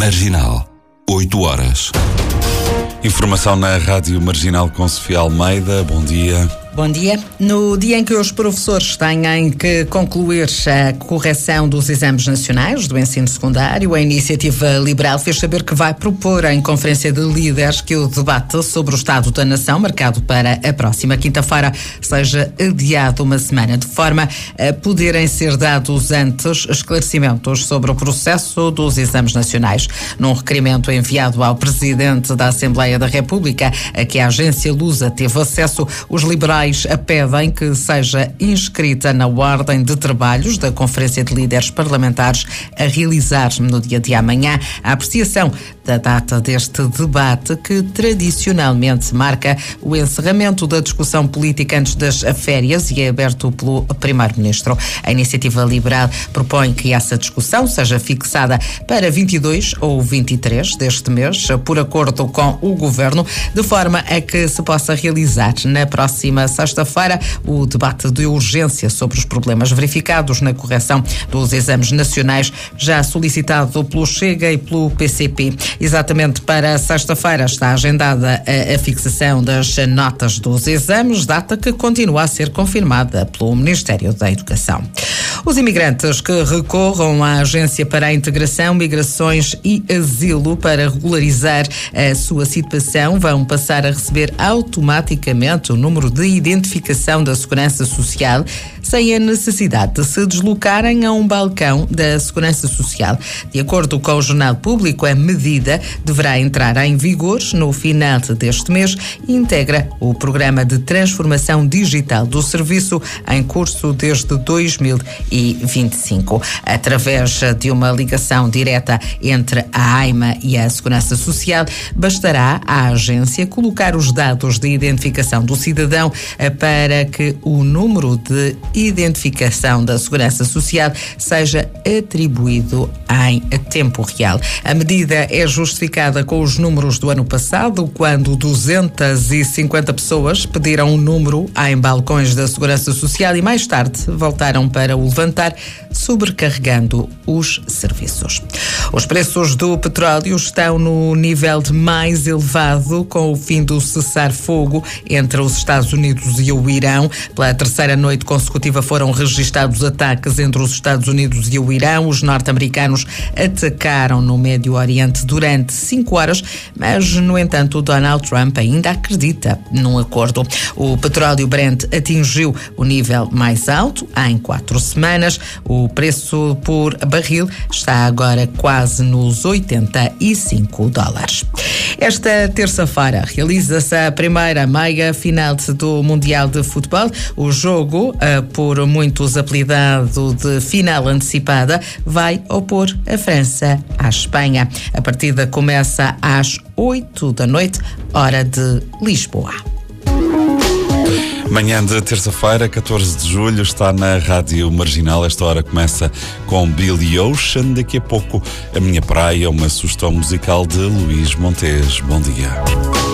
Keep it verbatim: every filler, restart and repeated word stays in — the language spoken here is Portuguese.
Marginal, oito horas. Informação na Rádio Marginal com Sofia Almeida. Bom dia. Bom dia. No dia em que os professores têm que concluir a correção dos exames nacionais do ensino secundário, a Iniciativa Liberal fez saber que vai propor em Conferência de Líderes que o debate sobre o Estado da Nação, marcado para a próxima quinta-feira, seja adiado uma semana, de forma a poderem ser dados antes esclarecimentos sobre o processo dos exames nacionais. Num requerimento enviado ao Presidente da Assembleia da República, a que a agência Lusa teve acesso, os liberais pedem que seja inscrita na ordem de trabalhos da Conferência de Líderes Parlamentares a realizar no dia de amanhã a apreciação da data deste debate, que tradicionalmente marca o encerramento da discussão política antes das férias e é aberto pelo Primeiro-Ministro. A Iniciativa Liberal propõe que essa discussão seja fixada para vinte e dois ou vinte e três deste mês, por acordo com o Governo, de forma a que se possa realizar na próxima sexta-feira o debate de urgência sobre os problemas verificados na correção dos exames nacionais, já solicitado pelo Chega e pelo P C P. Exatamente para sexta-feira está agendada a, a fixação das notas dos exames, data que continua a ser confirmada pelo Ministério da Educação. Os imigrantes que recorram à Agência para a Integração, Migrações e Asilo para regularizar a sua situação vão passar a receber automaticamente o número de identificação da Segurança Social, sem a necessidade de se deslocarem a um balcão da Segurança Social. De acordo com o Jornal Público, a medida deverá entrar em vigor no final deste mês e integra o Programa de Transformação Digital do Serviço em curso desde dois mil e vinte e cinco. Através de uma ligação direta entre a AIMA e a Segurança Social, bastará à agência colocar os dados de identificação do cidadão para que o número de identificação da Segurança Social seja atribuído em tempo real. A medida é justificada com os números do ano passado, quando duzentas e cinquenta pessoas pediram um número em balcões da Segurança Social e mais tarde voltaram para o levantar, sobrecarregando os serviços. Os preços do petróleo estão no nível de mais elevado com o fim do cessar-fogo entre os Estados Unidos e o Irão. Pela terceira noite consecutiva foram registados ataques entre os Estados Unidos e o Irão. Os norte-americanos atacaram no Médio Oriente durante cinco horas, mas, no entanto, Donald Trump ainda acredita num acordo. O petróleo Brent atingiu o nível mais alto em quatro semanas. O preço por barril está agora quase nos oitenta e cinco dólares. Esta terça-feira realiza-se a primeira meia final do Mundial de Futebol. O jogo, por muitos apelidado de final antecipada, vai opor a França à Espanha. A partida começa às oito da noite, hora de Lisboa. Manhã de terça-feira, catorze de julho, está na Rádio Marginal. Esta hora começa com Billy Ocean. Daqui a pouco, A Minha Praia, uma sugestão musical de Luís Montes. Bom dia.